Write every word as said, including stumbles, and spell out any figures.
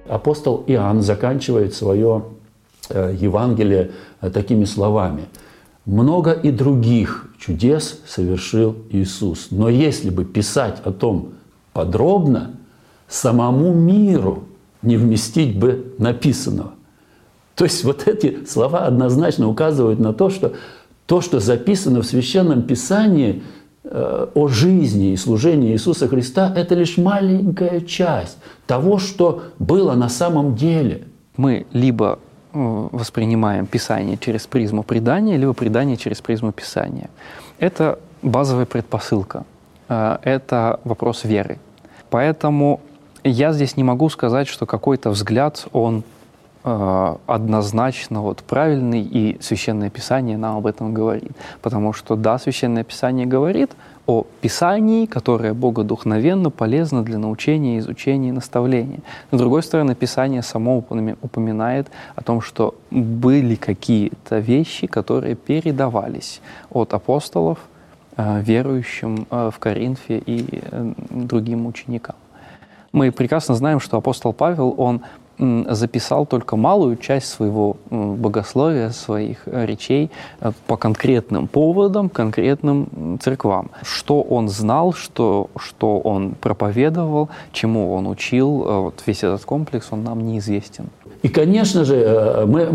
Апостол Иоанн заканчивает свое Евангелие такими словами. «Много и других чудес совершил Иисус, но если бы писать о том подробно, самому миру не вместить бы написанного». То есть вот эти слова однозначно указывают на то, что то, что записано в Священном Писании э, о жизни и служении Иисуса Христа, это лишь маленькая часть того, что было на самом деле. Мы либо воспринимаем Писание через призму предания, либо предание через призму Писания. Это базовая предпосылка, это вопрос веры. Поэтому я здесь не могу сказать, что какой-то взгляд, он однозначно вот правильный, и Священное Писание нам об этом говорит. Потому что, да, Священное Писание говорит о Писании, которое богодухновенно, полезно для научения, изучения и наставления. С другой стороны, Писание само упоминает о том, что были какие-то вещи, которые передавались от апостолов верующим в Коринфе и другим ученикам. Мы прекрасно знаем, что апостол Павел, он записал только малую часть своего богословия, своих речей по конкретным поводам, конкретным церквам. Что он знал, что, что он проповедовал, чему он учил, вот весь этот комплекс, он нам неизвестен. И, конечно же, мы